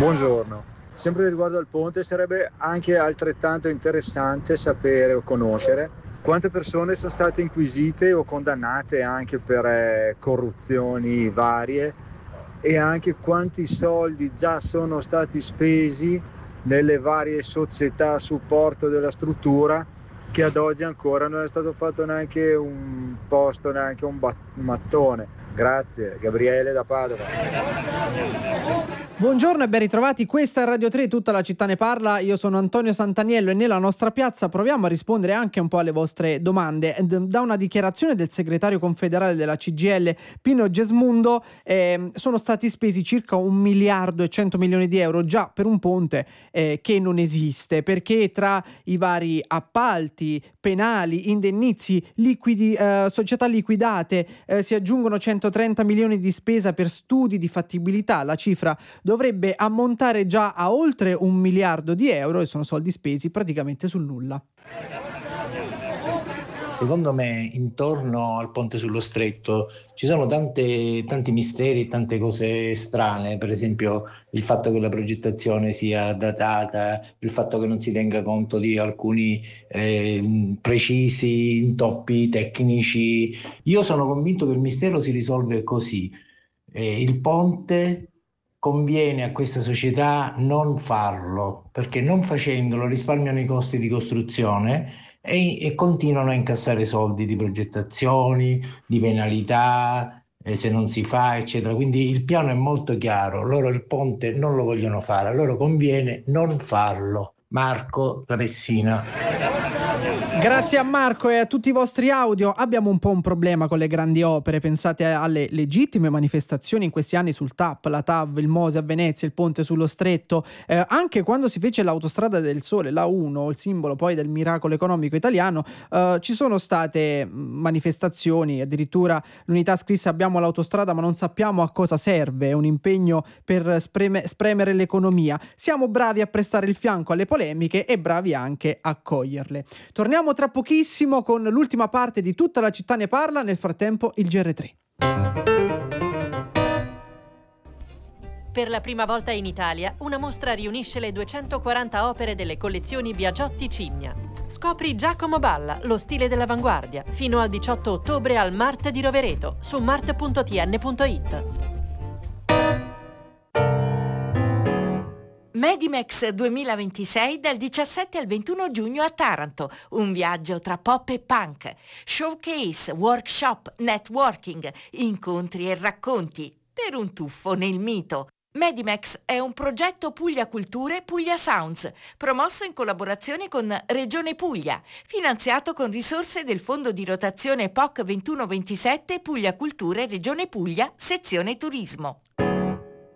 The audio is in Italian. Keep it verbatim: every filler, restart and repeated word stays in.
Buongiorno. Sempre riguardo al ponte, sarebbe anche altrettanto interessante sapere o conoscere quante persone sono state inquisite o condannate anche per eh, corruzioni varie e anche quanti soldi già sono stati spesi nelle varie società a supporto della struttura, che ad oggi ancora non è stato fatto neanche un posto, neanche un bat- mattone. Grazie, Gabriele da Padova. Buongiorno e ben ritrovati, questa è Radio tre, tutta la città ne parla, io sono Antonio Santaniello e nella nostra piazza proviamo a rispondere anche un po' alle vostre domande. Da una dichiarazione del segretario confederale della C G I L, Pino Gesmundo, eh, sono stati spesi circa un miliardo e cento milioni di euro già per un ponte eh, che non esiste, perché tra i vari appalti, penali, indennizi, liquidi, eh, società liquidate, eh, si aggiungono centotrenta milioni di spesa per studi di fattibilità, la cifra dovrebbe ammontare già a oltre un miliardo di euro e sono soldi spesi praticamente sul nulla. Secondo me intorno al ponte sullo stretto ci sono tante, tanti misteri, tante cose strane, per esempio il fatto che la progettazione sia datata, il fatto che non si tenga conto di alcuni eh, precisi intoppi tecnici. Io sono convinto che il mistero si risolve così. Eh, il ponte conviene a questa società non farlo, perché non facendolo risparmiano i costi di costruzione e, e continuano a incassare soldi di progettazioni, di penalità, eh, se non si fa, eccetera. Quindi il piano è molto chiaro, loro il ponte non lo vogliono fare, a loro conviene non farlo. Marco da Messina. Grazie a Marco e a tutti i vostri audio. Abbiamo un po' un problema con le grandi opere. Pensate alle legittime manifestazioni in questi anni sul T A P, la T A V, il Mose a Venezia, il ponte sullo stretto, eh, anche quando si fece l'autostrada del sole, la uno, il simbolo poi del miracolo economico italiano, eh, ci sono state manifestazioni, addirittura l'Unità scrisse: abbiamo l'autostrada ma non sappiamo a cosa serve, è un impegno per spreme- spremere l'economia. Siamo bravi a prestare il fianco alle polemiche e bravi anche a coglierle. Torniamo tra pochissimo con l'ultima parte di Tutta la città ne parla, nel frattempo il G R tre. Per la prima volta in Italia, una mostra riunisce le duecentoquaranta opere delle collezioni Biagiotti Cigna. Scopri Giacomo Balla, lo stile dell'avanguardia, fino al diciotto ottobre al Mart di Rovereto, su mart punto t n punto i t. Medimex duemilaventisei dal diciassette al ventuno giugno a Taranto, un viaggio tra pop e punk, showcase, workshop, networking, incontri e racconti, per un tuffo nel mito. Medimex è un progetto Puglia Culture Puglia Sounds, promosso in collaborazione con Regione Puglia, finanziato con risorse del Fondo di Rotazione P O C ventuno ventisette Puglia Culture Regione Puglia, sezione Turismo.